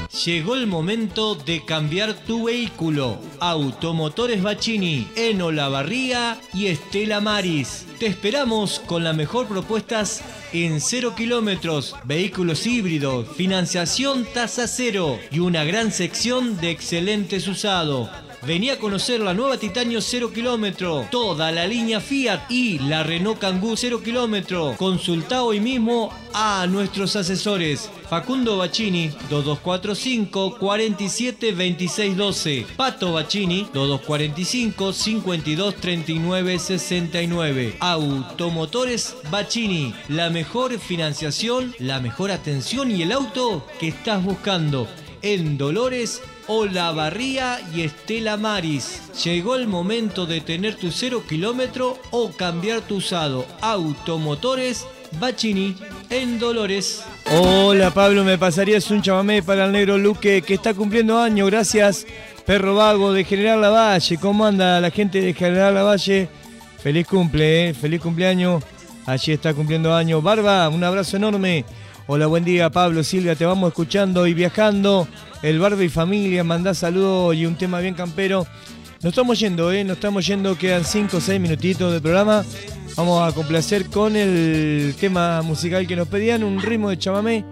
Llegó el momento de cambiar tu vehículo. Automotores Bacchini en Olavarría y Estela Maris. Te esperamos con las mejores propuestas en 0 kilómetros, vehículos híbridos, financiación tasa cero y una gran sección de excelentes usados. Vení a conocer la nueva Titanio 0 kilómetro, toda la línea Fiat y la Renault Kangoo 0 kilómetro. Consultá hoy mismo a nuestros asesores. Facundo Bacchini, 2245 47 26 12. Pato Bacchini, 2245 52 39 69. Automotores Bacchini, la mejor financiación, la mejor atención y el auto que estás buscando. En Dolores, Olavarría y Estela Maris. Llegó el momento de tener tu 0 kilómetro o cambiar tu usado. Automotores Bacchini en Dolores. Hola Pablo, ¿me pasarías un chamamé para el negro Luque que está cumpliendo años? Gracias, Perro Vago de General Lavalle. ¿Cómo anda la gente de General Lavalle? Feliz cumple, feliz cumpleaños. Allí está cumpliendo años. Barba, un abrazo enorme. Hola, buen día Pablo, Silvia, te vamos escuchando y viajando. El Barba y familia, mandá saludos y un tema bien campero. Nos estamos yendo, nos estamos yendo, quedan 5 o 6 minutitos de programa. Vamos a complacer con el tema musical que nos pedían, un ritmo de chamamé.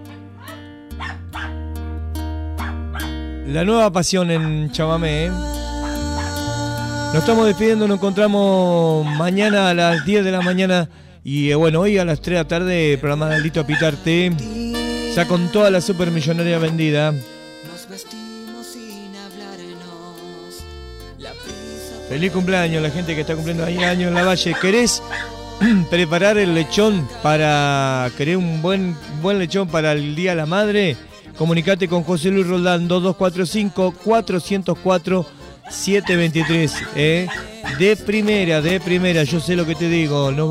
La nueva pasión en chamamé, Nos estamos despidiendo, nos encontramos mañana a las 10 de la mañana. Y bueno, hoy a las 3 de la tarde, programa de Lito a Pitarte. Ya con toda la supermillonaria vendida. Feliz cumpleaños la gente que está cumpliendo años en la Valle. ¿Querés preparar el lechón para... ¿Querés un buen lechón para el Día de la Madre? Comunicate con José Luis Roldán, 2245-404-723. De primera, yo sé lo que te digo.